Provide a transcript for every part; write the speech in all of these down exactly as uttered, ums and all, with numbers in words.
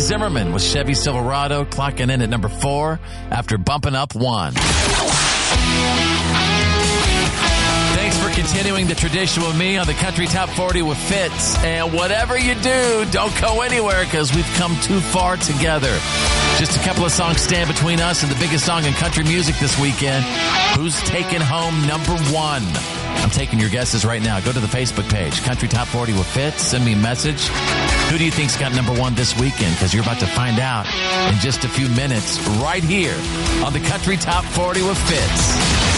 Zimmerman with Chevy Silverado clocking in at number four after bumping up one. Thanks for continuing the tradition with me on the Country Top forty with Fitz. And whatever you do, don't go anywhere because we've come too far together. Just a couple of songs stand between us and the biggest song in country music this weekend. Who's taking home number one? I'm taking your guesses right now. Go to the Facebook page, Country Top forty with Fitz. Send me a message. Who do you think's got number one this weekend? Because you're about to find out in just a few minutes right here on the Country Top forty with Fitz.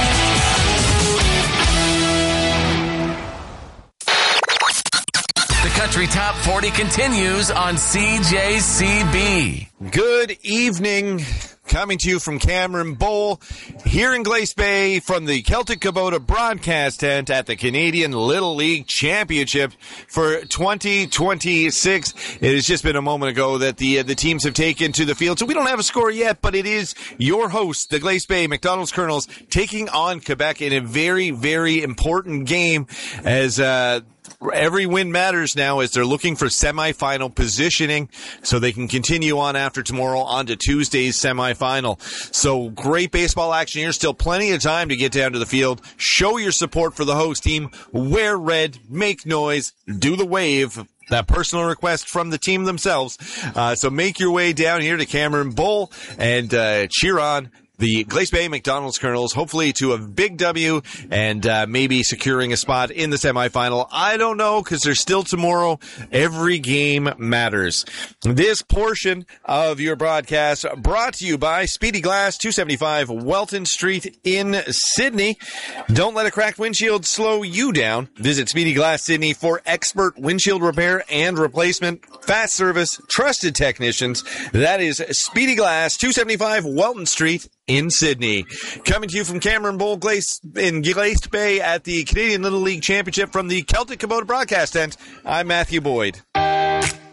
Country Top forty continues on C J C B. Good evening. Coming to you from Cameron Bowl here in Glace Bay from the Celtic Kubota broadcast tent at the Canadian Little League Championship for twenty twenty-six. It has just been a moment ago that the uh, the teams have taken to the field, so we don't have a score yet, but it is your host, the Glace Bay McDonald's Colonels, taking on Quebec in a very, very important game as uh every win matters now as they're looking for semifinal positioning so they can continue on after tomorrow on to Tuesday's semifinal. So great baseball action here. Still plenty of time to get down to the field. Show your support for the host team. Wear red, make noise, do the wave. That personal request from the team themselves. Uh, so make your way down here to Cameron Bowl and uh, cheer on the Glace Bay McDonald's Colonels, hopefully to a big W and uh, maybe securing a spot in the semifinal. I don't know because there's still tomorrow. Every game matters. This portion of your broadcast brought to you by Speedy Glass, two seventy-five Welton Street in Sydney. Don't let a cracked windshield slow you down. Visit Speedy Glass Sydney for expert windshield repair and replacement. Fast service, trusted technicians. That is Speedy Glass, two seventy-five Welton Street in Sydney. Coming to you from Cameron Bowl Glace in Glace Bay at the Canadian Little League Championship from the Celtic Kubota broadcast tent, I'm Matthew Boyd.